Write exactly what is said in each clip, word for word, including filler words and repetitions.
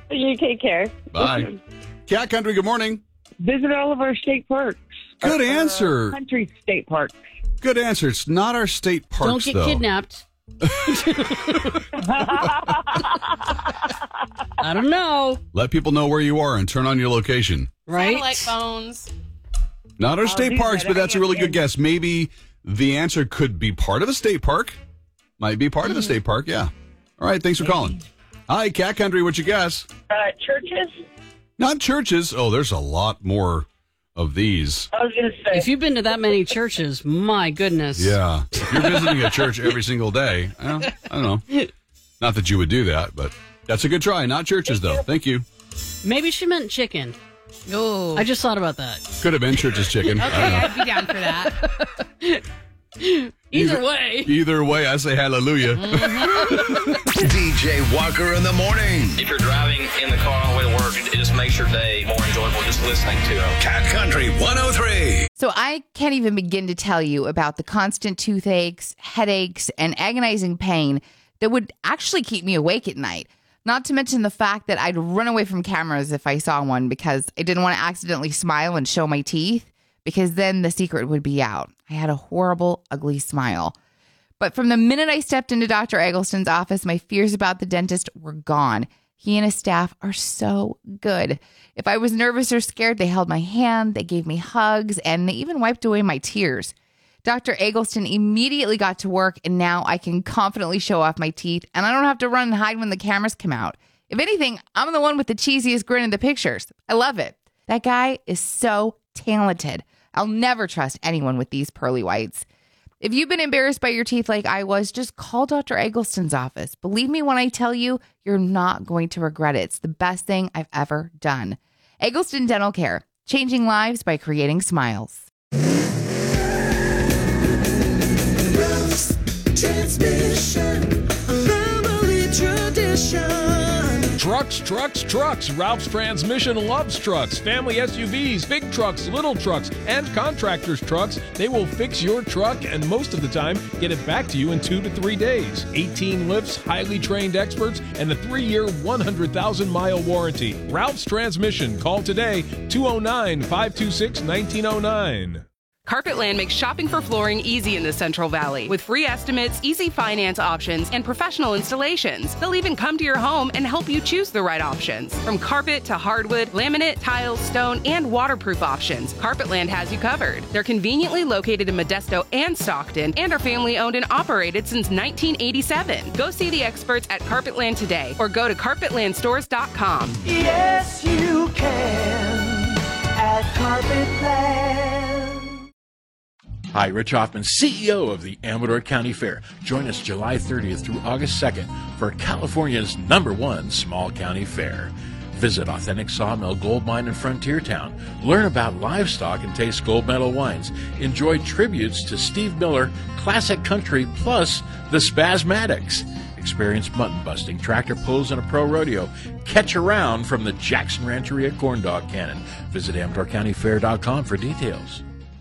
You take care. Bye. Cat Country, good morning. Visit all of our state parks. Good Our- answer. our country state parks. Good answer. It's not our state parks, Don't get though. kidnapped. I don't know. Let people know where you are and turn on your location. Right? Satellite phones. Not our I'll state do parks, that. but that's I a really am good in. guess. Maybe the answer could be part of a state park. Might be part of a state park, yeah. All right, thanks for calling. Hi, Cat Country, what's your guess? Uh, churches? Not churches. Oh, there's a lot more of these. I was going to say. If you've been to that many churches, my goodness. Yeah. If you're visiting a church every single day, well, I don't know. Not that you would do that, but that's a good try. Not churches, though. Thank you. Maybe she meant chicken. Oh, I just thought about that. Could have been church's chicken. I don't okay, know. I'd be down for that. Either way. Either way, I say hallelujah. D J Walker in the morning. If you're driving in the car on the way to work, it just makes your day more enjoyable just listening to them. Cat Country one oh three. So I can't even begin to tell you about the constant toothaches, headaches, and agonizing pain that would actually keep me awake at night. Not to mention the fact that I'd run away from cameras if I saw one because I didn't want to accidentally smile and show my teeth, because then the secret would be out. I had a horrible, ugly smile. But from the minute I stepped into Doctor Eggleston's office, my fears about the dentist were gone. He and his staff are so good. If I was nervous or scared, they held my hand, they gave me hugs, and they even wiped away my tears. Doctor Eggleston immediately got to work, and now I can confidently show off my teeth, and I don't have to run and hide when the cameras come out. If anything, I'm the one with the cheesiest grin in the pictures. I love it. That guy is so talented. I'll never trust anyone with these pearly whites. If you've been embarrassed by your teeth like I was, just call Doctor Eggleston's office. Believe me when I tell you, you're not going to regret it. It's the best thing I've ever done. Eggleston Dental Care, changing lives by creating smiles. Transmission, family tradition. Trucks, trucks, trucks. Ralph's Transmission loves trucks. Family S U Vs, big trucks, little trucks, and contractors' trucks. They will fix your truck and most of the time get it back to you in two to three days. eighteen lifts, highly trained experts, and a three-year, one hundred thousand mile warranty. Ralph's Transmission. Call today, two oh nine, five two six, nineteen oh nine. Carpetland makes shopping for flooring easy in the Central Valley with free estimates, easy finance options, and professional installations. They'll even come to your home and help you choose the right options. From carpet to hardwood, laminate, tiles, stone, and waterproof options, Carpetland has you covered. They're conveniently located in Modesto and Stockton and are family owned and operated since nineteen eighty-seven. Go see the experts at Carpetland today or go to carpetland stores dot com. Yes, you can at Carpetland. Hi, Rich Hoffman, C E O of the Amador County Fair. Join us July thirtieth through August second for California's number one small county fair. Visit Authentic Sawmill Gold Mine in Frontier Town. Learn about livestock and taste gold medal wines. Enjoy tributes to Steve Miller, classic country, plus the Spasmatics. Experience mutton busting, tractor pulls, and a pro rodeo. Catch a round from the Jackson Rancheria Corn Dog Cannon. Visit amador county fair dot com for details.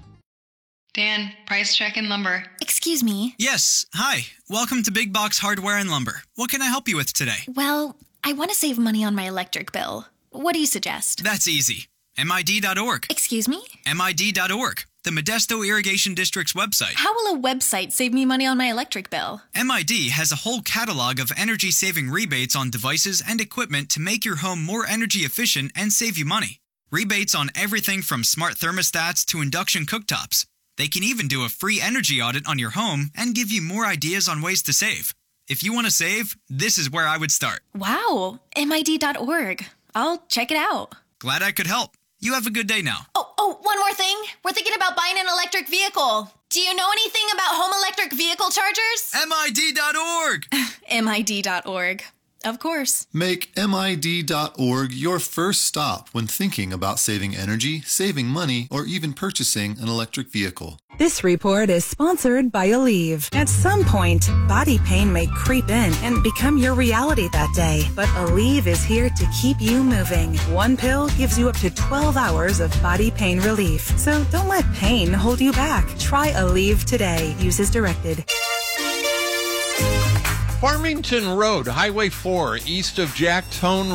Dan, price check and lumber. Excuse me. Yes. Hi. Welcome to Big Box Hardware and Lumber. What can I help you with today? Well, I want to save money on my electric bill. What do you suggest? That's easy. M I D dot org. Excuse me? M I D dot org, the Modesto Irrigation District's website. How will a website save me money on my electric bill? M I D has a whole catalog of energy-saving rebates on devices and equipment to make your home more energy efficient and save you money. Rebates on everything from smart thermostats to induction cooktops. They can even do a free energy audit on your home and give you more ideas on ways to save. If you want to save, this is where I would start. Wow, M I D dot org. I'll check it out. Glad I could help. You have a good day now. Oh, oh, one more thing. We're thinking about buying an electric vehicle. Do you know anything about home electric vehicle chargers? M I D dot org. M I D dot org. Of course. Make M I D dot org your first stop when thinking about saving energy, saving money, or even purchasing an electric vehicle. This report is sponsored by Aleve. At some point, body pain may creep in and become your reality that day. But Aleve is here to keep you moving. One pill gives you up to twelve hours of body pain relief. So don't let pain hold you back. Try Aleve today. Use as directed. Farmington Road, Highway four, east of Jack Tone